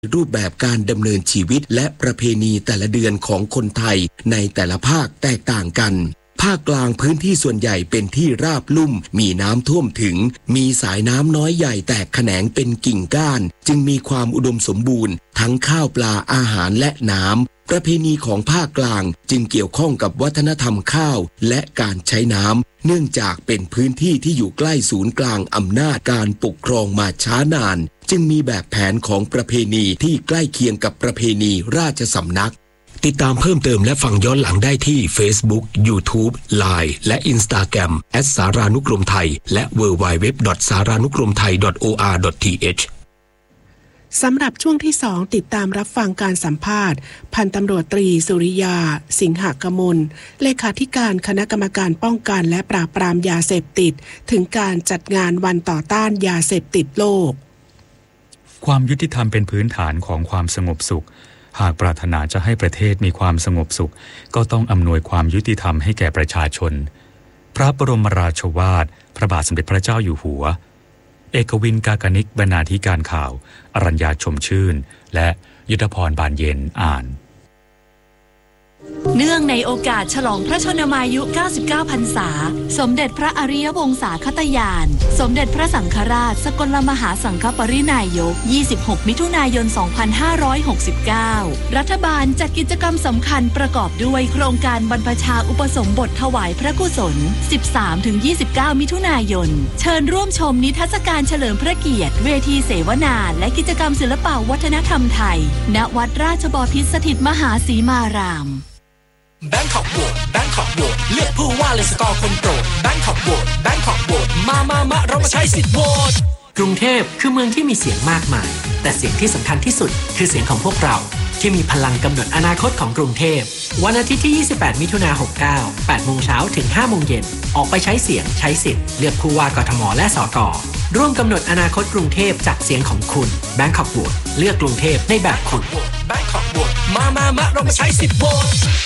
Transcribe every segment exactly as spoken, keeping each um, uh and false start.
รูปแบบการดำเนินชีวิตและประเพณีแต่ละเดือนของคนไทยในแต่ละภาคแตกต่างกันภาคกลางพื้นที่ส่วนใหญ่เป็นที่ราบลุ่มมีน้ำท่วมถึงมีสายน้ำน้อยใหญ่แตกแขนงเป็นกิ่งก้านจึงมีความอุดมสมบูรณ์ทั้งข้าวปลาอาหารและน้ำประเพณีของภาคกลางจึงเกี่ยวข้องกับวัฒนธรรมข้าวและการใช้น้ำเนื่องจากเป็นพื้นที่ที่อยู่ใกล้ศูนย์กลางอำนาจการปกครองมาช้านานจึงมีแบบแผนของประเพณีที่ใกล้เคียงกับประเพณีราชสำนักติดตามเพิ่มเติมและฟังย้อนหลังได้ที่ Facebook YouTube ไลน์ และ Instagram แอท สารานุกรมไทยและ ดับเบิลยู ดับเบิลยู ดับเบิลยู ดอท สารานุกรมไทย ดอท โอ อาร์ ดอท ที เอชสำหรับช่วงที่สองติดตามรับฟังการสัมภาษณ์พันตำรวจตรีสุริยาสิงหกมลเลขาธิการคณะกรรมการป้องกันและปราบปรามยาเสพติดถึงการจัดงานวันต่อต้านยาเสพติดโลกความยุติธรรมเป็นพื้นฐานของความสงบสุขหากปรารถนาจะให้ประเทศมีความสงบสุขก็ต้องอำนวยความยุติธรรมให้แก่ประชาชนพระบรมราโชวาทพระบาทสมเด็จพระเจ้าอยู่หัวเอกวินกากนิกบรรณาธิการข่าวอรัญญาชมชื่นและยุทธพรบานเย็นอ่านเนื่องในโอกาสฉลองพระชนมายุ เก้าสิบเก้า พรรษาสมเด็จพระอริยวงศาคตญาณสมเด็จพระสังฆราชสกลมหาสังฆปรินายกยี่สิบหกมิถุนายนสองพันห้าร้อยหกสิบเก้ารัฐบาลจัดกิจกรรมสำคัญประกอบด้วยโครงการบรรพชาอุปสมบทถวายพระกุศล สิบสามถึงยี่สิบเก้า มิถุนายนเชิญร่วมชมนิทรรศการเฉลิมพระเกียรติเวทีเสวนาและกิจกรรมศิลปวัฒนธรรมไทยณวัดราชบพิตรสถิตมหาสีมารามแบงคอกโหวตแบงคอกโหวตเลือกผู้ว่าเลยสกอร์คนโปรดแบงคอกโหวตแบงคอกโหวตมามามาเรามาใช้สิทธิ์โหวตกรุงเทพคือเมืองที่มีเสียงมากมายแต่เสียงที่สำคัญที่สุดคือเสียงของพวกเราที่มีพลังกำหนดอนาคตของกรุงเทพวันอาทิตย์ที่ยี่สิบแปดมิถุนายนหกสิบเก้า แปดโมงเช้าถึงห้าโมงเย็นออกไปใช้เสียงใช้สิทธิ์เลือกผู้ว่ากทมและสกร่วมกำหนดอนาคตกรุงเทพจากเสียงของคุณแบงคอกโหวตเลือกกรุงเทพในแบบคุณแบงคอกโหวตมามามาเรามาใช้สิทธิ์โหวต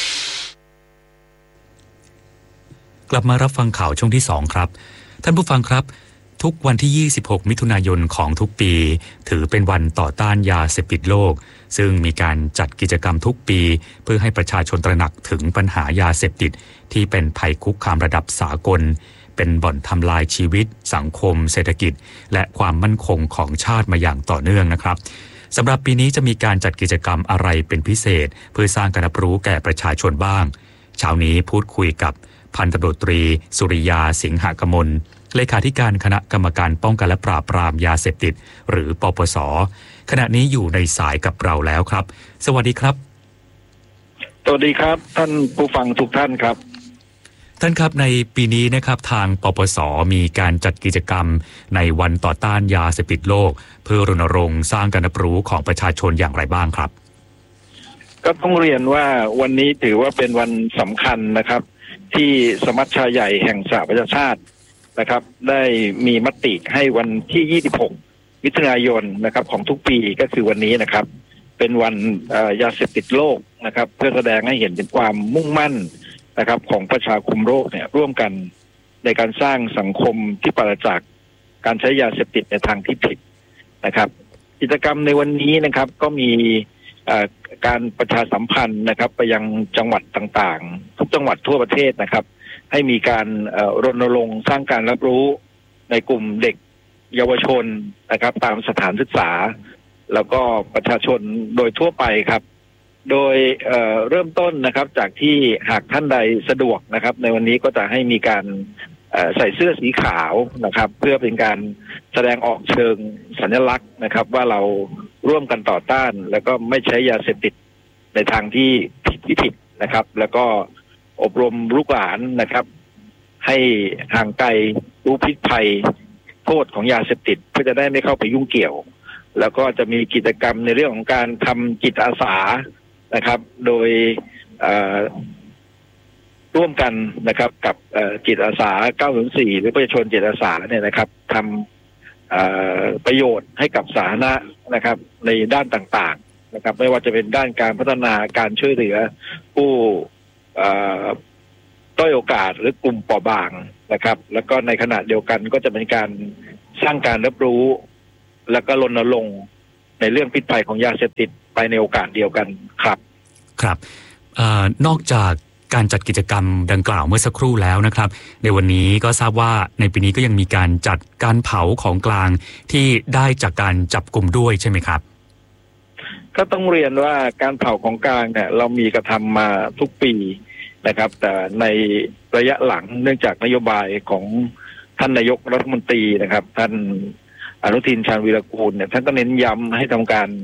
กลับมารับฟังข่าวช่วงที่สองครับท่านผู้ฟังครับทุกวันที่ยี่สิบหกมิถุนายนของทุกปีถือเป็นวันต่อต้านยาเสพติดโลกซึ่งมีการจัดกิจกรรมทุกปีเพื่อให้ประชาชนตระหนักถึงปัญหายาเสพติดที่เป็นภัยคุกคามระดับสากลเป็นบ่อนทำลายชีวิตสังคมเศรษฐกิจและความมั่นคงของชาติมาอย่างต่อเนื่องนะครับสำหรับปีนี้จะมีการจัดกิจกรรมอะไรเป็นพิเศษเพื่อสร้างการรับรู้แก่ประชาชนบ้างเช้านี้พูดคุยกับพันตำรวจตรีสุริยาสิงหกมลเลขาธิการคณะกรรมการป้องกันและปราบปรามยาเสพติดหรือปปส.ขณะนี้อยู่ในสายกับเราแล้วครับสวัสดีครับสวัสดีครับท่านผู้ฟังทุกท่านครับท่านครับในปีนี้นะครับทางปปส.มีการจัดกิจกรรมในวันต่อต้านยาเสพติดโลกเพื่อรณรงค์สร้างการรับรู้ของประชาชนอย่างไรบ้างครับก็ต้องเรียนว่าวันนี้ถือว่าเป็นวันสำคัญนะครับที่สมัชชาใหญ่แห่งสหประชาชาตินะครับได้มีมติให้วันที่ยี่สิบหกมิถุนายนนะครับของทุกปีก็คือวันนี้นะครับเป็นวันยาเสพติดโลกนะครับเพื่อแสดงให้เห็นถึงความมุ่งมั่นนะครับของประชาคมโลกเนี่ยร่วมกันในการสร้างสังคมที่ปราศจากการใช้ยาเสพติดในทางที่ผิดนะครับกิจกรรมในวันนี้นะครับก็มีการประชาสัมพันธ์นะครับไปยังจังหวัดต่างๆทุกจังหวัดทั่วประเทศนะครับให้มีการรณรงค์สร้างการรับรู้ในกลุ่มเด็กเยาวชนนะครับตามสถานศึกษาแล้วก็ประชาชนโดยทั่วไปครับโดยเอ่อเริ่มต้นนะครับจากที่หากท่านใดสะดวกนะครับในวันนี้ก็จะให้มีการใส่เสื้อสีขาวนะครับเพื่อเป็นการแสดงออกเชิงสัญลักษณ์นะครับว่าเราร่วมกันต่อต้านแล้วก็ไม่ใช้ยาเสพติดในทางที่ผิดที่ผิดนะครับแล้วก็อบรมลูกหลานนะครับให้ห่างไกลรู้พิษภัยโทษของยาเสพติดเพื่อจะได้ไม่เข้าไปยุ่งเกี่ยวแล้วก็จะมีกิจกรรมในเรื่องของการทำจิตอาสานะครับโดยร่วมกันนะครับกับจิตอาสาเก้าศูนย์สี่หรือประชาชนจิตอาสาเนี่ยนะครับทำประโยชน์ให้กับสาธารณะนะครับในด้านต่างๆนะครับไม่ว่าจะเป็นด้านการพัฒนาการช่วยเหลือผู้ด้อยโอกาสหรือกลุ่มเปราะบางนะครับแล้วก็ในขณะเดียวกันก็จะเป็นการสร้างการรับรู้แล้วก็รณรงค์ในในเรื่องพิษภัยของยาเสพติดไปในโอกาสเดียวกันครับครับเอ่อนอกจากการจัดกิจกรรมดังกล่าวเมื่อสักครู่แล้วนะครับในวันนี้ก็ทราบว่าในปีนี้ก็ยังมีการจัดการเผาของกลางที่ได้จากการจับกลุ่มด้วยใช่ไหมครับก็ต้องเรียนว่าการเผาของกลางเนี่ยเรามีกระทำมาทุกปีนะครับแต่ในระยะหลังเนื่องจากนโยบายของท่านนายกรัฐมนตรีนะครับท่านอนุทินชาญวีรกูลเนี่ยท่านก็เน้นย้ำให้ทำการ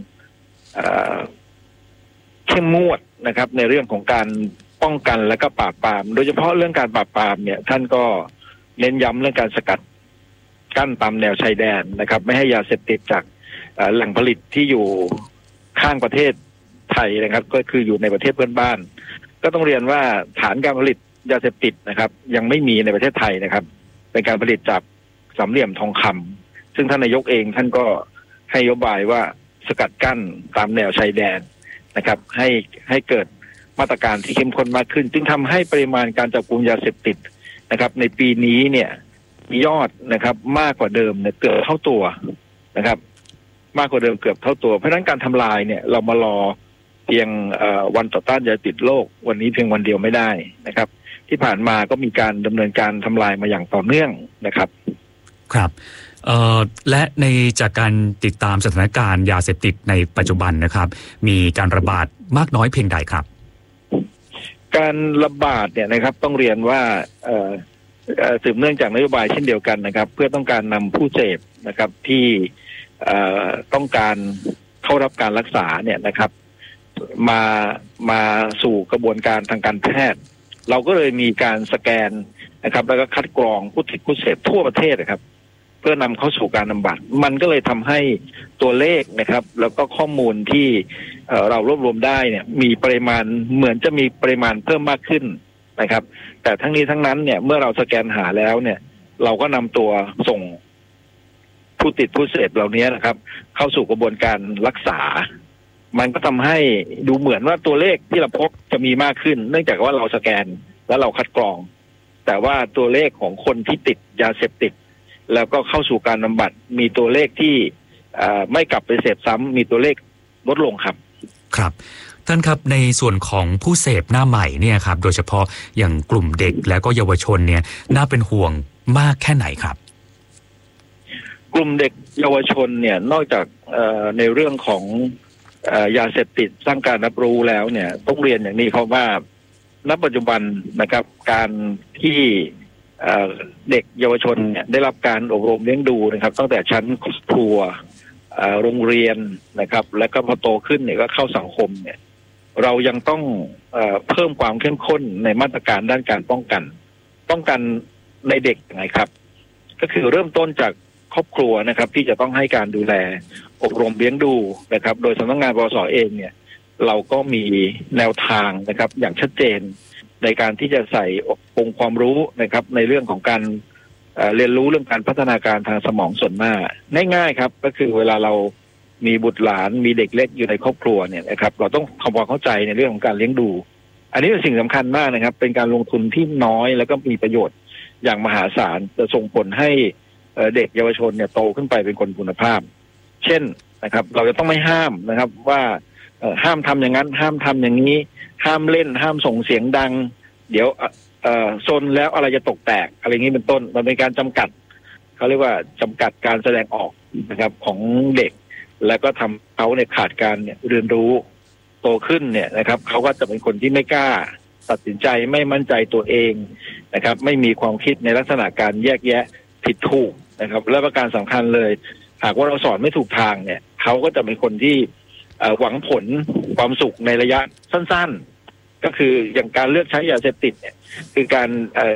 เข้มงวดนะครับในเรื่องของการป้องกันและก็ปราบปรามโดยเฉพาะเรื่องการปราบปรามเนี่ยท่านก็เน้นย้ำเรื่องการสกัดกั้นตามแนวชายแดนนะครับไม่ให้ยาเสพติดจากแหล่งผลิตที่อยู่ข้างประเทศไทยนะครับก็คืออยู่ในประเทศเพื่อนบ้านก็ต้องเรียนว่าฐานการผลิตยาเสพติดนะครับยังไม่มีในประเทศไทยนะครับเป็นการผลิตจากสามเหลี่ยมทองคำซึ่งท่านนายกเองท่านก็ให้นโยบายว่าสกัดกั้นตามแนวชายแดนนะครับให้ให้เกิดมาตรการที่เข้มข้นมากขึ้นจึงทำให้ปริมาณการจับกุมยาเสพติดนะครับในปีนี้เนี่ยมียอดนะครับมากกว่าเดิมเนี่ยเกือบเท่าตัวนะครับมากกว่าเดิมเกือบเท่าตัวเพราะฉะนั้นการทำลายเนี่ยเรามารอเพียงวันต่อต้านยาเสพติดโลกวันนี้เพียงวันเดียวไม่ได้นะครับที่ผ่านมาก็มีการดำเนินการทำลายมาอย่างต่อเนื่องนะครับครับเอ่อและในจากการติดตามสถานการณ์ยาเสพติดในปัจจุบันนะครับมีการระบาดมากน้อยเพียงใดครับการระบาดเนี่ยนะครับต้องเรียนว่าเอ่อสืบเนื่องจากนโยบายเช่นเดียวกันนะครับเพื่อต้องการนำผู้เสพนะครับที่เอ่อต้องการเข้ารับการรักษาเนี่ยนะครับมามาสู่กระบวนการทางการแพทย์เราก็เลยมีการสแกนนะครับแล้วก็คัดกรองผู้ติดผู้เสพทั่วประเทศนะครับเพื่อนำเข้าสู่การบำบัดมันก็เลยทำให้ตัวเลขนะครับแล้วก็ข้อมูลที่เอ่อเรารวบรวมได้เนี่ยมีปริมาณเหมือนจะมีปริมาณเพิ่มมากขึ้นนะครับแต่ทั้งนี้ทั้งนั้นเนี่ยเมื่อเราสแกนหาแล้วเนี่ยเราก็นำตัวส่งผู้ติดผู้เสพเหล่านี้นะครับเข้าสู่กระบวนการรักษามันก็ทำให้ดูเหมือนว่าตัวเลขที่เราพบจะมีมากขึ้นเนื่องจากว่าเราสแกนแล้วเราคัดกรองแต่ว่าตัวเลขของคนที่ติดยาเสพติดแล้วก็เข้าสู่การบำบัดมีตัวเลขที่ไม่กลับไปเสพซ้ำมีตัวเลขลดลงครับครับท่านครับในส่วนของผู้เสพหน้าใหม่เนี่ยครับโดยเฉพาะอย่างกลุ่มเด็กแล้วก็เยาวชนเนี่ยน่าเป็นห่วงมากแค่ไหนครับกลุ่มเด็กเยาวชนเนี่ยนอกจากในเรื่องของยาเสพติดสร้างการรับรู้แล้วเนี่ยต้องเรียนอย่างนี้ครับว่าณปัจจุบันนะครับการที่เด็กเยาวชนเนี่ยได้รับการอบรมเลี้ยงดูนะครับตั้งแต่ชั้นครัวโรงเรียนนะครับและก็พอโตขึ้นเนี่ยก็เข้าสังคมเนี่ยเรายังต้องเพิ่มความเข้มข้นในมาตรการด้านการป้องกันป้องกันในเด็กยังไงครับก็คือเริ่มต้นจากครอบครัวนะครับที่จะต้องให้การดูแลอบรมเลี้ยงดูนะครับโดยสำนักงานปปส.เองเนี่ยเราก็มีแนวทางนะครับอย่างชัดเจนในการที่จะใส่องค์ความรู้นะครับในเรื่องของการเอ่อเรียนรู้เรื่องการพัฒนาการทางสมองส่วนหน้าง่ายๆครับก็คือเวลาเรามีบุตรหลานมีเด็กเล็กอยู่ในครอบครัวเนี่ยนะครับเราต้องทำความเข้าใจในเรื่องของการเลี้ยงดูอันนี้เป็นสิ่งสำคัญมากนะครับเป็นการลงทุนที่น้อยแล้วก็มีประโยชน์อย่างมหาศาลจะส่งผลให้เด็กเยาวชนเนี่ยโตขึ้นไปเป็นคนคุณภาพเช่นนะครับเราจะต้องไม่ห้ามนะครับว่าห้ามทำอย่างนั้นห้ามทำอย่างนี้ห้ามเล่นห้ามส่งเสียงดังเดี๋ยวเอ่อซนแล้วอะไรจะตกแตกอะไรอย่างนี้เป็นต้นมันเป็นการจำกัดเขาเรียกว่าจำกัดการแสดงออกนะครับของเด็กแล้วก็ทำเขาเนี่ยขาดการเนี่ยเรียนรู้โตขึ้นเนี่ยนะครับเขาก็จะเป็นคนที่ไม่กล้าตัดสินใจไม่มั่นใจตัวเองนะครับไม่มีความคิดในลักษณะการแยกแยะผิดถูกนะครับและประการสำคัญเลยหากว่าเราสอนไม่ถูกทางเนี่ยเขาก็จะเป็นคนที่หวังผลความสุขในระยะสั้นๆก็คืออย่างการเลือกใช้ยาเสพติดเนี่ยคือการเอ่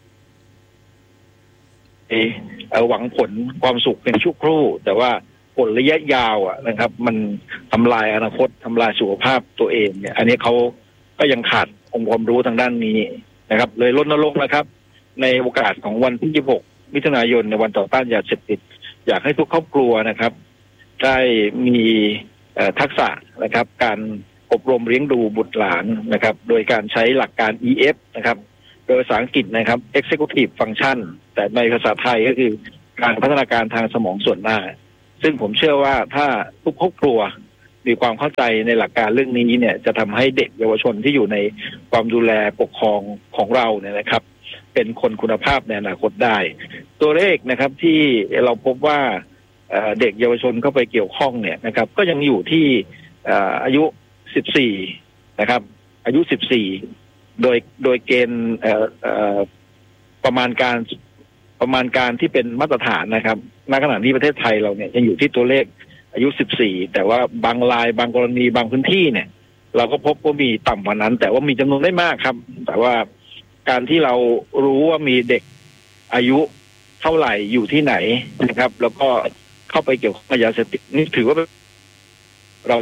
อหวังผลความสุขเป็นชั่วครู่แต่ว่าผลระยะยาวอ่ะนะครับมันทำลายอนาคตทำลายสุขภาพตัวเองเนี่ยอันนี้เขาก็ยังขาดองค์ความรู้ทางด้านนี้นะครับเลยลดนรกนะครับในโอกาสของวันที่ยี่สิบหกมิถุนายนในวันต่อต้านยาเสพติดอยากให้ทุกครอบครัวนะครับได้มีทักษะนะครับการอบรมเลี้ยงดูบุตรหลานนะครับโดยการใช้หลักการ อี เอฟ นะครับโดยภาษาอังกฤษนะครับ Executive Function แต่ในภาษาไทยก็คือการพัฒนาการทางสมองส่วนหน้าซึ่งผมเชื่อว่าถ้าทุกครอบครัวมีความเข้าใจในหลักการเรื่องนี้เนี่ยจะทำให้เด็กเยาวชนที่อยู่ในความดูแลปกครองของเราเนี่ยนะครับเป็นคนคุณภาพในอนาคตได้ตัวเลขนะครับที่เราพบว่าเด็กเยาวชนเข้าไปเกี่ยวข้องเนี่ยนะครับก็ยังอยู่ที่อายุสิบสี่นะครับอายุสิบสี่โดยโดยเกณฑ์ประมาณการประมาณการที่เป็นมาตรฐานนะครับณขณะนี้ประเทศไทยเราเนี่ยยังอยู่ที่ตัวเลขอายุสิบสี่แต่ว่าบางรายบางกรณีบางพื้นที่เนี่ยเราก็พบว่ามีต่ำกว่านั้นแต่ว่ามีจำนวนได้มากครับแต่ว่าการที่เรารู้ว่ามีเด็กอายุเท่าไหร่อยู่ที่ไหนนะครับแล้วก็เข้าไปเกี่ยวข้องกับยาเสพติดนี่ถือว่าเรา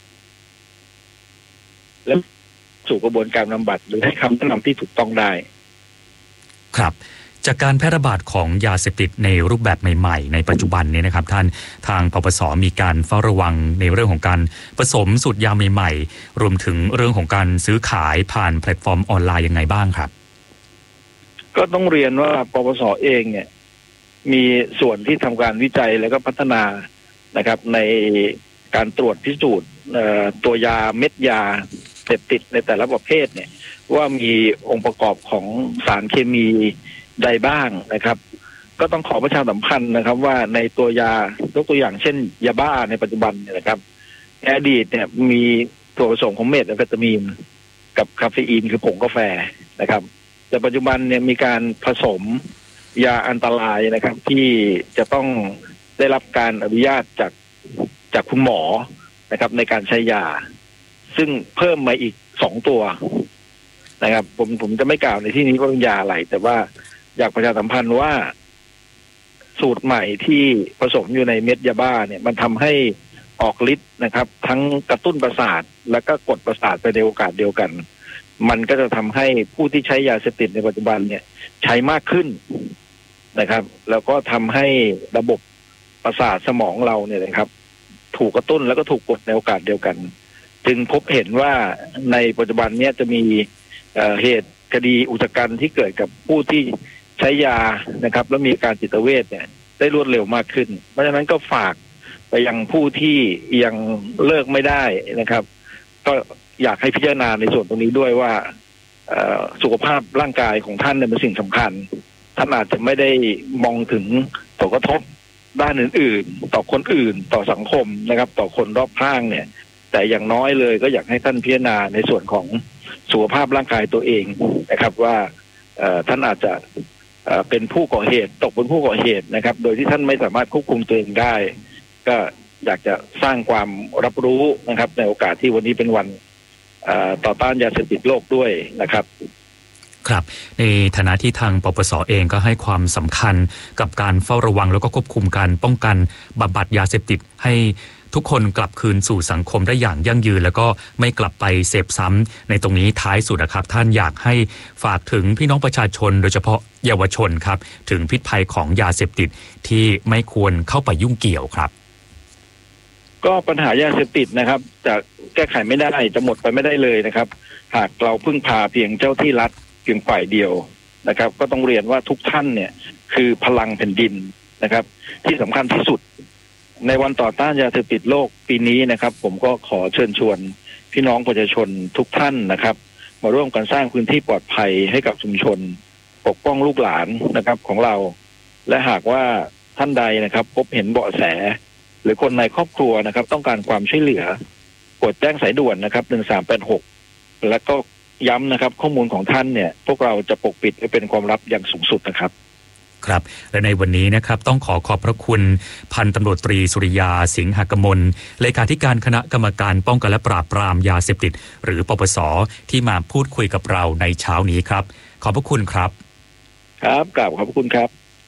และสู่กระบวนการบำบัดหรือให้คำแนะนำที่ถูกต้องได้ครับจากการแพร่ระบาดของยาเสพติดในรูปแบบใหม่ๆในปัจจุบันนี้นะครับท่านทางปปส.มีการเฝ้าระวังในเรื่องของการผสมสูตรยาใหม่ๆรวมถึงเรื่องของการซื้อขายผ่านแพลตฟอร์มออนไลน์ยังไงบ้างครับก็ต้องเรียนว่าปปส.เองเนี่ยมีส่วนที่ทำการวิจัยแล้วก็พัฒนานะครับในการตรวจพิสูจน์ตัวยาเม็ดยาเสพติดในแต่ละประเภทเนี่ยว่ามีองค์ประกอบของสารเคมีใดบ้างนะครับก็ต้องขอประชาสัมพันธ์นะครับว่าในตัวยายกตัวอย่างเช่นยาบ้าในปัจจุบันเนี่ยนะครับในอดีตเนี่ยมีตัวผสมของเมทแอมเฟตามีนกับคาเฟอีนคือผงกาแฟนะครับแต่ปัจจุบันเนี่ยมีการผสมยาอันตรายนะครับที่จะต้องได้รับการอนุญาตจากจากคุณหมอนะครับในการใช้ยาซึ่งเพิ่มมาอีกสองตัวนะครับผมผมจะไม่กล่าวในที่นี้ว่าเป็นยาอะไรแต่ว่าอยากประชาสัมพันธ์ว่าสูตรใหม่ที่ผสมอยู่ในเม็ดยาบ้าเนี่ยมันทำให้ออกฤทธิ์นะครับทั้งกระตุ้นประสาทแล้วก็กดประสาทไปในโอกาสเดียวกันมันก็จะทำให้ผู้ที่ใช้ยาเสพติดในปัจจุบันเนี่ยใช้มากขึ้นนะครับแล้วก็ทำให้ระบบประสาทสมองเราเนี่ยนะครับถูกกระตุ้นแล้วก็ถูกกดในโอกาสเดียวกันจึงพบเห็นว่าในปัจจุบันเนี้ยจะมีเหตุคดีอุกชะกันที่เกิดกับผู้ที่ใช้ยานะครับแล้วมีการจิตเวชเนี่ยได้รวดเร็วมากขึ้นเพราะฉะนั้นก็ฝากไปยังผู้ที่ยังเลิกไม่ได้นะครับก็อยากให้พิจารณาในส่วนตรงนี้ด้วยว่าสุขภาพร่างกายของท่านเนี่ยเป็นสิ่งสำคัญท่านอาจจะไม่ได้มองถึงผลกระทบด้านอื่นๆต่อคนอื่นต่อสังคมนะครับต่อคนรอบข้างเนี่ยแต่อย่างน้อยเลยก็อยากให้ท่านพิจารณาในส่วนของสุขภาพร่างกายตัวเองนะครับว่าท่านอาจจะเป็นผู้ก่อเหตุตกเป็นผู้ก่อเหตุนะครับโดยที่ท่านไม่สามารถควบคุมตัวเองได้ก็อยากจะสร้างความรับรู้นะครับในโอกาสที่วันนี้เป็นวันต่อต้านยาเสพติดโลกด้วยนะครับครับในฐานะที่ทางปปส.เองก็ให้ความสำคัญกับการเฝ้าระวังแล้วก็ควบคุมการป้องกันบำบัดยาเสพติดให้ทุกคนกลับคืนสู่สังคมได้อย่างยั่งยืนแล้วก็ไม่กลับไปเสพซ้ำในตรงนี้ท้ายสุดนะครับท่านอยากให้ฝากถึงพี่น้องประชาชนโดยเฉพาะเยาวชนครับถึงพิษภัยของยาเสพติดที่ไม่ควรเข้าไปยุ่งเกี่ยวครับก็ปัญหายาเสพติดนะครับจะแก้ไขไม่ได้จะหมดไปไม่ได้เลยนะครับหากเราพึ่งพาเพียงเจ้าที่รัฐเพียงฝ่ายเดียวนะครับก็ต้องเรียนว่าทุกท่านเนี่ยคือพลังแผ่นดินนะครับที่สำคัญที่สุดในวันต่อต้านยาเสพติดโลกปีนี้นะครับผมก็ขอเชิญชวนพี่น้องประชาชนทุกท่านนะครับมาร่วมกันสร้างพื้นที่ปลอดภัยให้กับชุมชนปกป้องลูกหลานนะครับของเราและหากว่าท่านใดนะครับพบเห็นเบาะแสหรือคนในครอบครัวนะครับต้องการความช่วยเหลือกดแจ้งสายด่วนนะครับหนึ่งสามแปดหกแล้วก็ย้ำนะครับข้อมูลของท่านเนี่ยพวกเราจะปกปิดไว้เป็นความลับอย่างสูงสุดนะครับครับและในวันนี้นะครับต้องขอขอบพระคุณพันตำรวจตรีสุริยาสิงหกมลเลขาธิการคณะกรรมการป้องกันและปราบปรามยาเสพติดหรือปปส.ที่มาพูดคุยกับเราในเช้านี้ครับขอบพระคุณครับครับกราบขอบพระคุณครับ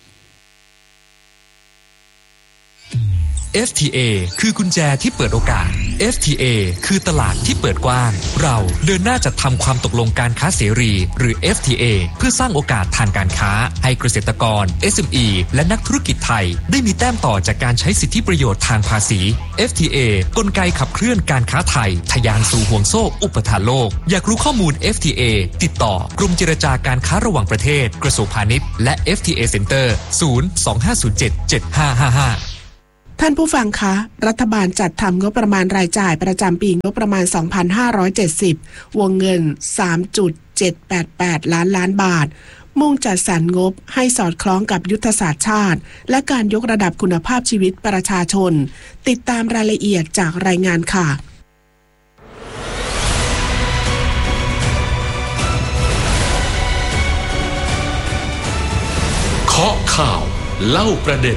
เอฟ ที เอ คือกุญแจที่เปิดโอกาส เอฟ ที เอ คือตลาดที่เปิดกว้างเราเดินหน้าจัดทำความตกลงการค้าเสรีหรือ เอฟ ที เอ เพื่อสร้างโอกาสทางการค้าให้เกษตรกร เอส เอ็ม อี และนักธุรกิจไทยได้มีแต้มต่อจากการใช้สิทธิประโยชน์ทางภาษี เอฟ ที เอ กลไกขับเคลื่อนการค้าไทยทะยานสู่ห่วงโซ่อุปทานโลกอยากรู้ข้อมูล เอฟ ที เอ ติดต่อกรมเจรจาการค้าระหว่างประเทศกระทรวงพาณิชย์และ เอฟ ที เอ Center ศูนย์ สอง ห้า ศูนย์ เจ็ด เจ็ด ห้า ห้า ห้าท่านผู้ฟังคะรัฐบาลจัดทำงบประมาณรายจ่ายประจำปีงบประมาณ สองพันห้าร้อยเจ็ดสิบ วงเงิน สามจุดเจ็ดแปดแปด ล้านล้านบาทมุ่งจัดสรรงบให้สอดคล้องกับยุทธศาสตร์ชาติและการยกระดับคุณภาพชีวิตประชาชนติดตามรายละเอียดจากรายงานค่ะเคาะข่าวเล่าประเด็น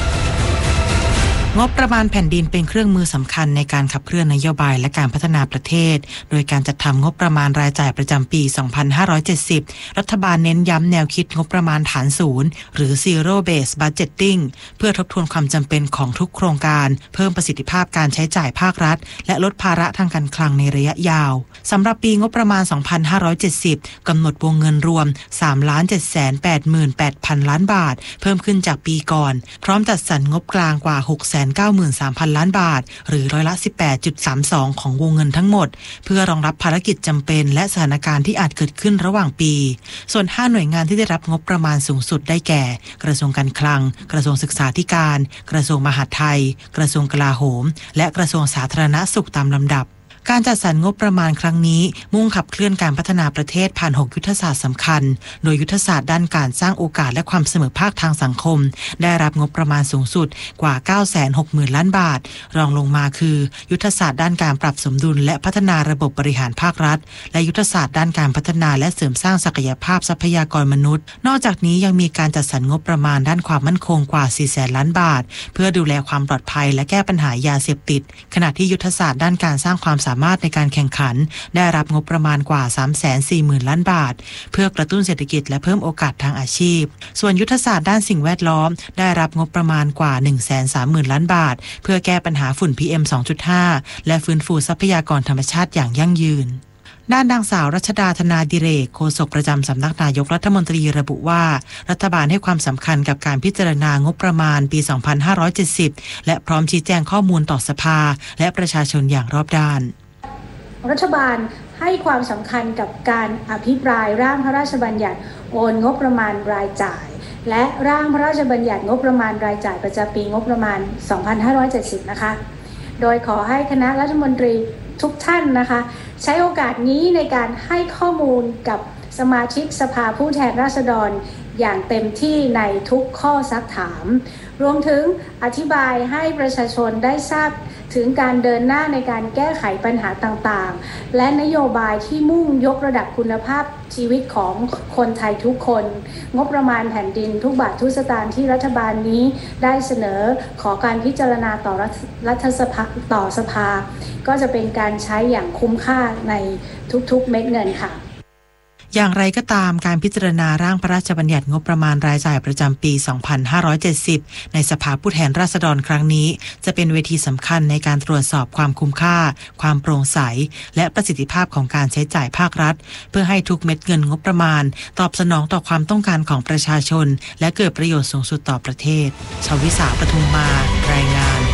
งบประมาณแผ่นดินเป็นเครื่องมือสำคัญในการขับเคลื่อนนโยบายและการพัฒนาประเทศโดยการจัดทำงบประมาณรายจ่ายประจำปี สองพันห้าร้อยเจ็ดสิบ รัฐบาลเน้นย้ำแนวคิดงบประมาณฐานศูนย์หรือ Zero Based Budgeting เพื่อทบทวนความจำเป็นของทุกโครงการเพิ่มประสิทธิภาพการใช้จ่ายภาครัฐและลดภาระทางการคลังในระยะยาวสำหรับปีงบประมาณ สองพันห้าร้อยเจ็ดสิบ กำหนดวงเงินรวม สามล้านเจ็ดแสนแปดหมื่นแปดพัน ล้านบาทเพิ่มขึ้นจากปีก่อนพร้อมจัดสรรงบกลางกว่า หกแสนเก้าหมื่นสามพัน ล้านบาทหรือร้อยละ สิบแปดจุดสามสอง ของวงเงินทั้งหมดเพื่อรองรับภารกิจจำเป็นและสถานการณ์ที่อาจเกิดขึ้นระหว่างปีส่วนห้าหน่วยงานที่ได้รับงบประมาณสูงสุดได้แก่กระทรวงการคลังกระทรวงศึกษาธิการกระทรวงมหาดไทยกระทรวงกลาโหมและกระทรวงสาธารณสุขตามลำดับการจัดสรรงบประมาณครั้งนี้มุ่งขับเคลื่อนการพัฒนาประเทศผ่านหกยุทธศาสตร์สำคัญโดยยุทธศาสตร์ด้านการสร้างโอกาสและความเสมอภาคทางสังคมได้รับงบประมาณสูงสุดกว่า เก้าแสนหกหมื่น ล้านบาทรองลงมาคือยุทธศาสตร์ด้านการปรับสมดุลและพัฒนาระบบบริหารภาครัฐและยุทธศาสตร์ด้านการพัฒนาและเสริมสร้างศักยภาพทรัพยากรมนุษย์นอกจากนี้ยังมีการจัดสรรงบประมาณด้านความมั่นคงกว่า สี่แสน ล้านบาทเพื่อดูแลความปลอดภัยและแก้ปัญหายาเสพติดขณะที่ยุทธศาสตร์ด้านการสร้างความสามารถในการแข่งขันได้รับงบประมาณกว่า สามแสนสี่หมื่น ล้านบาทเพื่อกระตุ้นเศรษฐกิจและเพิ่มโอกาสทางอาชีพส่วนยุทธศาสตร์ด้านสิ่งแวดล้อมได้รับงบประมาณกว่า หนึ่งแสนสามหมื่น ล้านบาทเพื่อแก้ปัญหาฝุ่น พี เอ็ม สองจุดห้า และฟื้นฟูทรัพยากรธรรมชาติอย่างยั่งยืนด้านนางสาวรัชดาธนาดิเรกโฆษกประจำสำนักนายกรัฐมนตรีระบุว่ารัฐบาลให้ความสำคัญกับการพิจารณางบประมาณปี สองพันห้าร้อยเจ็ดสิบ และพร้อมชี้แจงข้อมูลต่อสภาและประชาชนอย่างรอบด้านรัฐบาลให้ความสำคัญกับการอภิปรายร่างพระราชบัญญัติโอนงบประมาณรายจ่ายและร่างพระราชบัญญัติงบประมาณรายจ่ายประจำปีงบประมาณ สองพันห้าร้อยเจ็ดสิบ นะคะโดยขอให้คณะรัฐมนตรีทุกท่านนะคะใช้โอกาสนี้ในการให้ข้อมูลกับสมาชิกสภาผู้แทนราษฎรอย่างเต็มที่ในทุกข้อซักถามรวมถึงอธิบายให้ประชาชนได้ทราบถึงการเดินหน้าในการแก้ไขปัญหาต่างๆและนโยบายที่มุ่งยกระดับคุณภาพชีวิตของคนไทยทุกคนงบประมาณแผ่นดินทุกบาททุกสตางค์ที่รัฐบาลนี้ได้เสนอขอการพิจารณาต่อรัฐสภาต่อสภาก็จะเป็นการใช้อย่างคุ้มค่าในทุกๆเม็ดเงินค่ะอย่างไรก็ตามการพิจารณาร่างพระราชบัญญัติงบประมาณรายจ่ายประจำปี สองพันห้าร้อยเจ็ดสิบ ในสภาผู้แทนราษฎรครั้งนี้จะเป็นเวทีสำคัญในการตรวจสอบความคุ้มค่าความโปร่งใสและประสิทธิภาพของการใช้จ่ายภาครัฐเพื่อให้ทุกเม็ดเงินงบประมาณตอบสนองต่อความต้องการของประชาชนและเกิดประโยชน์สูงสุดต่อประเทศชวิสาปทุมมารายงาน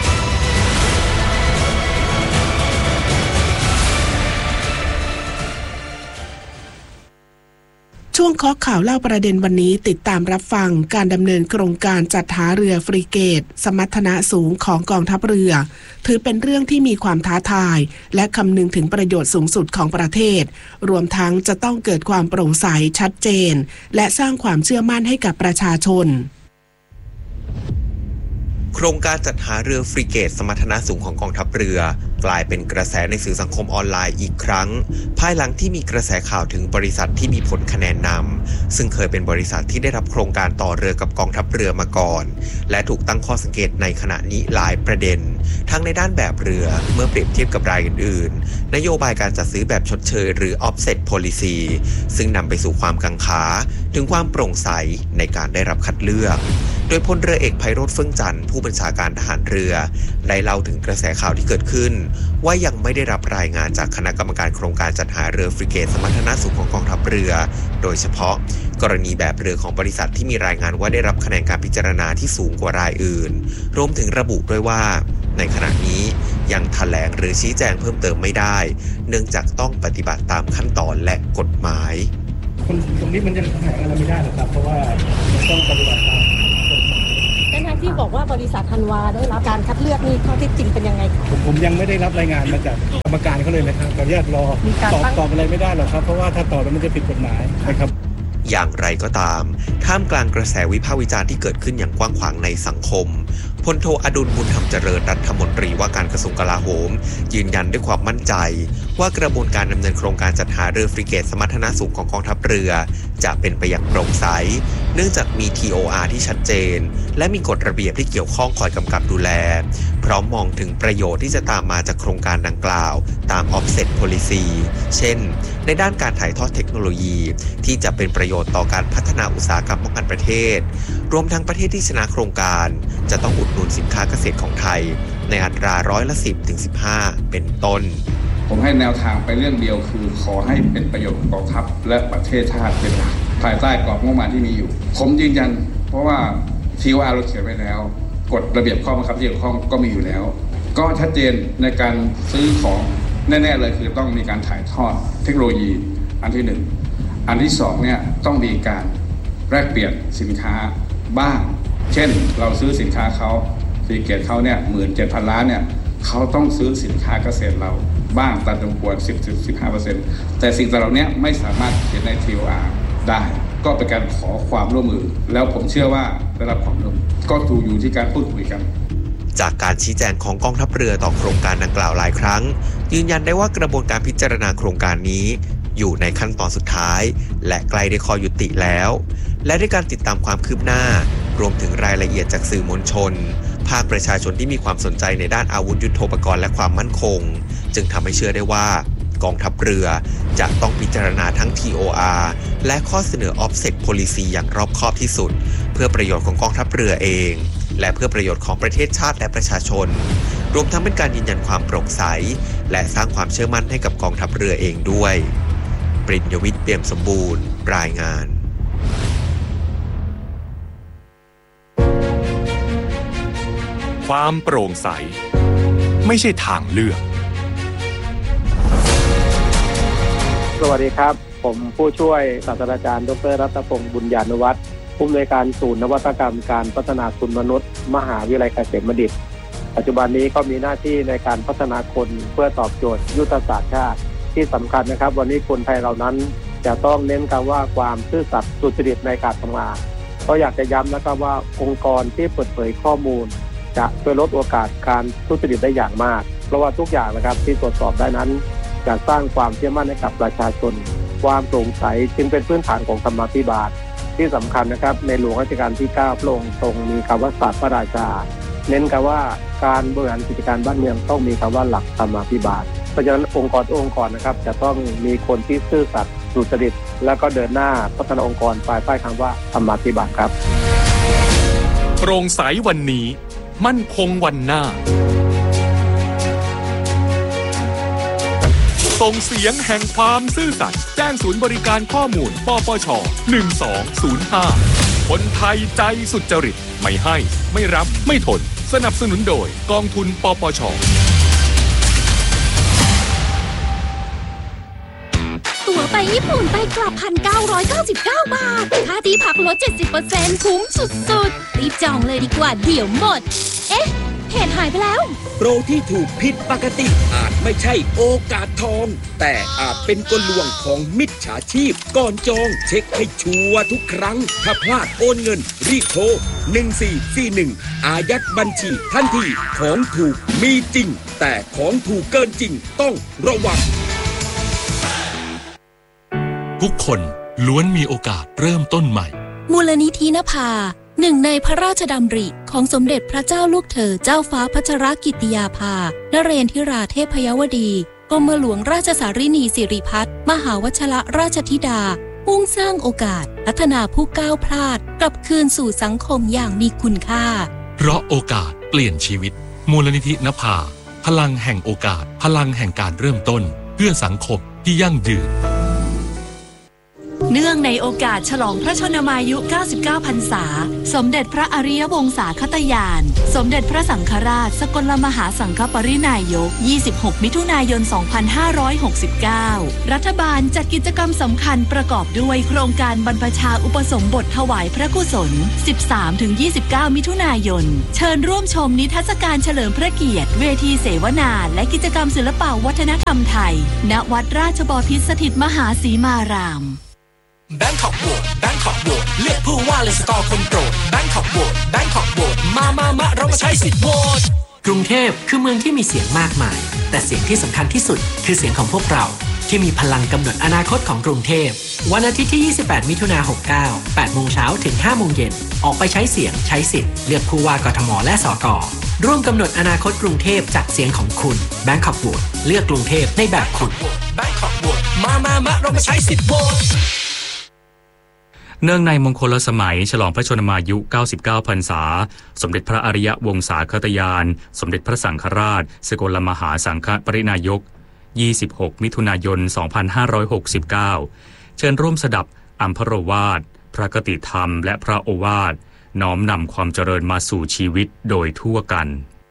ช่วงเคาะข่าวเล่าประเด็นวันนี้ติดตามรับฟังการดำเนินโครงการจัดหาเรือฟริเกตสมรรถนะสูงของกองทัพเรือถือเป็นเรื่องที่มีความท้าทายและคำนึงถึงประโยชน์สูงสุดของประเทศรวมทั้งจะต้องเกิดความโปร่งใสชัดเจนและสร้างความเชื่อมั่นให้กับประชาชนโครงการจัดหาเรือฟริเกตสมรรถนะสูงของกองทัพเรือกลายเป็นกระแสในสื่อสังคมออนไลน์อีกครั้งภายหลังที่มีกระแสข่าวถึงบริษัทที่มีผลคะแนนนำซึ่งเคยเป็นบริษัทที่ได้รับโครงการต่อเรือกับกองทัพเรือมาก่อนและถูกตั้งข้อสังเกตในขณะนี้หลายประเด็นทั้งในด้านแบบเรือเมื่อเปรียบเทียบกับรายอื่นๆนโยบายการจัดซื้อแบบชดเชยหรือ offset policy ซึ่งนำไปสู่ความกังขาถึงความโปร่งใสในการได้รับคัดเลือกโดยพลเรือเอกไพโรจน์เฟื่องจันทร์ผู้บัญชาการทหารเรือได้เล่าถึงกระแสข่าวที่เกิดขึ้นว่ายังไม่ได้รับรายงานจากคณะกรรมการโครงการจัดหาเรือฟริเกตสมรรถนะสูงของกองทัพเรือโดยเฉพาะกรณีแบบเรือของบริษัทที่มีรายงานว่าได้รับคะแนนการพิจารณาที่สูงกว่ารายอื่นรวมถึงระบุด้วยว่าในขณะนี้ยังแถลงหรือชี้แจงเพิ่มเติมไม่ได้เนื่องจากต้องปฏิบัติตามขั้นตอนและกฎหมายตรงนี้มันยังแถลงอะไรไม่ได้หรอกครับเพราะว่ามันต้องปฏิบัติตามกฎหมายทั้งที่บอกว่าบริษัทธันวาได้รับการคัดเลือกนี่ข้อเท็จจริงเป็นยังไงคะผมยังไม่ได้รับรายงานมาจากกรรมการเขาเลยนะครับขออนุญาตรอตอบตอบอะไรไม่ได้หรอกครับเพราะว่าถ้าตอบแล้วมันจะผิดกฎหมายนะครับอย่างไรก็ตามท่ามกลางกระแสวิพากษ์วิจารณ์ที่เกิดขึ้นอย่างกว้างขวางในสังคมพลโทอดุลบุญธรรมเจริญรัฐมนตรีว่าการกระทรวงกลาโหมยืนยันด้วยความมั่นใจว่ากระบวนการดำเนินโครงการจัดหาเรือฟริเกตสมรรถนะสูงของกองทัพเรือจะเป็นไปอย่างโปร่งใสเนื่องจากมี ที โอ อาร์ ที่ชัดเจนและมีกฎระเบียบที่เกี่ยวข้องคอยกำกับดูแลพร้อมมองถึงประโยชน์ที่จะตามมาจากโครงการดังกล่าวตาม Offset Policy เช่นในด้านการถ่ายทอดเทคโนโลยีที่จะเป็นประโยชน์ต่อการพัฒนาอุตสาหกรรมป้องกันประเทศรวมทั้งประเทศที่ชนะโครงการจะต้องอุดหนุนสินค้าเกษตรของไทยในอัตราร้อยละสิบถึงสิบห้าเป็นต้นผมให้แนวทางไปเรื่องเดียวคือขอให้เป็นประโยชน์ต่อกองทัพและประเทศชาติเป็นหลักภายใต้กรอบงบประมาณที่มีอยู่ผมยืนยันเพราะว่า ที โอ อาร์ เราเขียนไว้แล้วกฎระเบียบข้อบังคับที่เกี่ยวข้องก็มีอยู่แล้วก็ชัดเจนในการซื้อของแน่ๆเลยคือต้องมีการถ่ายทอดเทคโนโลยีอันที่หนึ่งอันที่สองเนี่ยต้องมีการแลกเปลี่ยนสินค้าบ้างเช่นเราซื้อสินค้าเขาฟรีเกตเขาเนี่ยหมื่นเจ็ดพันล้านเนี่ยเขาต้องซื้อสินค้าเกษตรเราบ้างตามจำนวน สิบถึงสิบห้าเปอร์เซ็นต์ แต่สิ่งเหล่านี้ไม่สามารถเขียนใน ที โอ อาร์ ได้ก็เป็นการขอความร่วมมือแล้วผมเชื่อว่าได้รับความร่วมมือก็ถูกอยู่ที่การพูดคุยกันจากการชี้แจงของกองทัพเรือต่อโครงการดังกล่าวหลายครั้งยืนยันได้ว่ากระบวนการพิจารณาโครงการนี้อยู่ในขั้นตอนสุดท้ายและใกล้ได้ข้อยุติแล้วและด้วยการติดตามความคืบหน้ารวมถึงรายละเอียดจากสื่อมวลชนภาคประชาชนที่มีความสนใจในด้านอาวุธยุทโธปกรณ์และความมั่นคงจึงทำให้เชื่อได้ว่ากองทัพเรือจะต้องพิจารณาทั้ง ที โอ อาร์ และข้อเสนอ Offset Policy อย่างรอบคอบที่สุดเพื่อประโยชน์ของกองทัพเรือเองและเพื่อประโยชน์ของประเทศชาติและประชาชนรวมทั้งเป็นการยืนยันความโปร่งใสและสร้างความเชื่อมั่นให้กับกองทัพเรือเองด้วยปริญญวิทย์ เปี่ยมสมบูรณ์รายงานความโปร่งใสไม่ใช่ทางเลือกสวัสดีครับผมผู้ช่วยศาสตราจารย์ดร.รัตพงษ์บุญญานุวัฒน์ผู้อำนวยการศูนย์นวัตกรรมการพัฒนาคุณมนุษย์มหาวิทยาลัยเกษตรบัณฑิตปัจจุบันนี้ก็มีหน้าที่ในการพัฒนาคนเพื่อตอบโจทย์ยุทธศาสตร์ชาติที่สำคัญนะครับวันนี้คนไทยเรานั้นจะต้องเน้นคำว่าความซื่อสัตย์สุจริตในการทำงานก็อยากจะย้ำนะครับว่าองค์กรที่เปิดเผยข้อมูลจะช่วยลดโอกาสการทุจริตได้อย่างมากเพราะว่าทุกอย่างนะครับที่ตรวจสอบได้นั้นจะสร้างความเชื่อมั่นให้กับประชาชนความโปร่งใสจึงเป็นพื้นฐานของธรรมาภิบาลที่สำคัญนะครับในหลวงรัชกาลที่เก้าพระองค์ทรงมีคำว่าศาสตร์พระราชาเน้นคำว่าการบริหารกิจการบ้านเมืองต้องมีคำว่าหลักธรรมาภิบาลเพราะฉะนั้นองค์กรทุกองค์กรนะครับจะต้องมีคนที่ซื่อสัตย์สุจริตแล้วก็เดินหน้าพัฒนาองค์กรภายใต้คำว่าธรรมาภิบาลครับโปร่งใสวันนี้มั่นคงวันหน้าส่งเสียงแห่งความซื่อสัตย์แจ้งศูนย์บริการข้อมูลปปชหนึ่งสองศูนย์ห้าคนไทยใจสุจริตไม่ให้ไม่รับไม่ทนสนับสนุนโดยกองทุนปปชตั๋วไปญี่ปุ่นไปกลับ หนึ่งพันเก้าร้อยเก้าสิบเก้า บาทค่าที่พักลด เจ็ดสิบเปอร์เซ็นต์ คุ้มสุดๆรีบจองเลยดีกว่าเดี๋ยวหมดเอ๊ะเพจหายไปแล้วโปรที่ถูกผิดปกติอาจไม่ใช่โอกาสทองแต่อาจเป็นกลลวงของมิจฉาชีพก่อนจองเช็คให้ชัวร์ทุกครั้งถ้าพลาดโอนเงินรีบโทรหนึ่งสี่สี่หนึ่งอายัดบัญชีทันทีของถูกมีจริงแต่ของถูกเกินจริงต้องระวังทุกคนล้วนมีโอกาสเริ่มต้นใหม่มูลนิธินภาหนึ่งในพระราชดำริของสมเด็จพระเจ้าลูกเธอเจ้าฟ้าพัชรกิติยาภานเรนทิราเทพยวดีกรมหลวงราชสารินีสิริพัฒน์มหาวชิรราชธิดามุ่งสร้างโอกาสพัฒนาผู้ก้าวพลาดกลับคืนสู่สังคมอย่างมีคุณค่าเพราะโอกาสเปลี่ยนชีวิตมูลนิธินภาพลังแห่งโอกาสพลังแห่งการเริ่มต้นเพื่อสังคมที่ยั่งยืนเนื่องในโอกาสฉลองพระชนมายุ เก้าสิบเก้า พรรษาสมเด็จพระอริยวงศาคตญาณสมเด็จพระสังฆราชสกลมหาสังฆปรินายก ยี่สิบหก มิถุนายน สองพันห้าร้อยหกสิบเก้า รัฐบาลจัดกิจกรรมสำคัญประกอบด้วยโครงการบรรพชาอุปสมบทถวายพระกุศล สิบสามถึงยี่สิบเก้า มิถุนายนเชิญร่วมชมนิทรรศการเฉลิมพระเกียรติเวทีเสวนาและกิจกรรมศิลปวัฒนธรรมไทยณวัดราชบพิตรสถิตมหาสีมารามแบงคอกโหวตแบงคอกโหวตเลือกผู้ว่าเลยสกอร์คนโปรดแบงคอกโหวตแบงคอกโหวตมามามาเรามาใช้สิทธิ์โหวตกรุงเทพคือเมืองที่มีเสียงมากมายแต่เสียงที่สำคัญที่สุดคือเสียงของพวกเราที่มีพลังกำหนดอนาคตของกรุงเทพวันอาทิตย์ที่ยี่สิบแปดมิถุนายนหกเก้า แปดโมงเช้าถึงห้าโมงเย็นออกไปใช้เสียงใช้สิทธิ์เลือกผู้ว่ากทมและสกร่วมกำหนดอนาคตกรุงเทพจากเสียงของคุณแบงคอกโหวตเลือกกรุงเทพในแบบคุณแบงคอกโหวตมามามาเรามาใช้สิทธิ์โหวตเนื่องในมงคลสมัยฉลองพระชนมายุ เก้าสิบเก้า พรรษาสมเด็จพระอริยวงศาคตญาณสมเด็จพระสังฆราชสกลมหาสังฆปรินายก ยี่สิบหก มิถุนายน สองพันห้าร้อยหกสิบเก้า เชิญร่วมสดับอัมพรวาทพระคติธรรมและพระโอวาทน้อมนำความเจริญมาสู่ชีวิตโดยทั่วกัน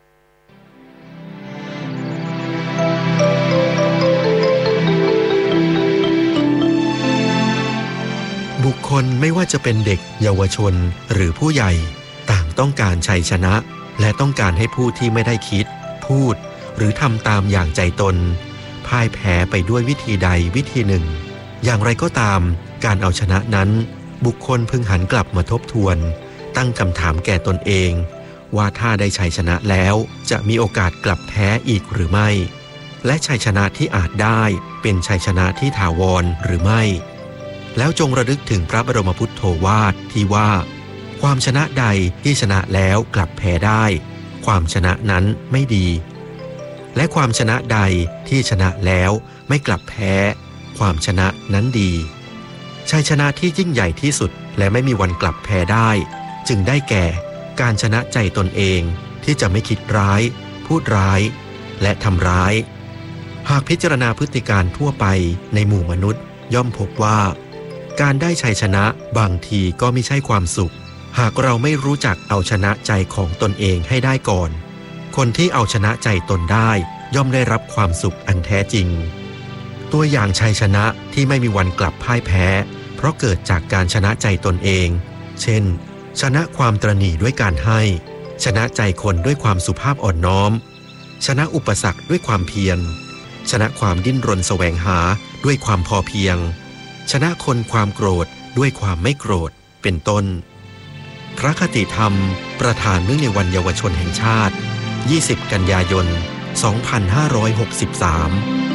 บุคคลไม่ว่าจะเป็นเด็กเยาวชนหรือผู้ใหญ่ต่างต้องการชัยชนะและต้องการให้ผู้ที่ไม่ได้คิดพูดหรือทำตามอย่างใจตนพ่ายแพ้ไปด้วยวิธีใดวิธีหนึ่งอย่างไรก็ตามการเอาชนะนั้นบุคคลพึงหันกลับมาทบทวนตั้งคำถามแก่ตนเองว่าถ้าได้ชัยชนะแล้วจะมีโอกาสกลับแพ้อีกหรือไม่และชัยชนะที่อาจได้เป็นชัยชนะที่ถาวรหรือไม่แล้วจงระลึกถึงพระบรมพุทโธวาทที่ว่าความชนะใดที่ชนะแล้วกลับแพ้ได้ความชนะนั้นไม่ดีและความชนะใดที่ชนะแล้วไม่กลับแพ้ความชนะนั้นดีชัยชนะที่ยิ่งใหญ่ที่สุดและไม่มีวันกลับแพ้ได้จึงได้แก่การชนะใจตนเองที่จะไม่คิดร้ายพูดร้ายและทำร้ายหากพิจารณาพฤติการทั่วไปในหมู่มนุษย์ย่อมพบว่าการได้ชัยชนะบางทีก็ไม่ใช่ความสุขหากเราไม่รู้จักเอาชนะใจของตนเองให้ได้ก่อนคนที่เอาชนะใจตนได้ย่อมได้รับความสุขอันแท้จริงตัวอย่างชัยชนะที่ไม่มีวันกลับพ่ายแพ้เพราะเกิดจากการชนะใจตนเองเช่นชนะความตระหนี่ด้วยการให้ชนะใจคนด้วยความสุภาพอ่อนน้อมชนะอุปสรรคด้วยความเพียรชนะความดิ้นรนแสวงหาด้วยความพอเพียงชนะคนความโกรธด้วยความไม่โกรธเป็นต้นพระคติธรรมประธานเนื่องในวันเยาวชนแห่งชาติยี่สิบกันยายนสองพันห้าร้อยหกสิบสาม